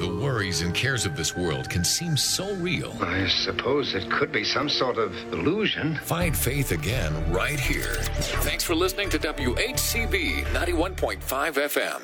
The worries and cares of this world can seem so real. I suppose it could be some sort of illusion. Find faith again right here. Thanks for listening to WHCB 91.5 FM.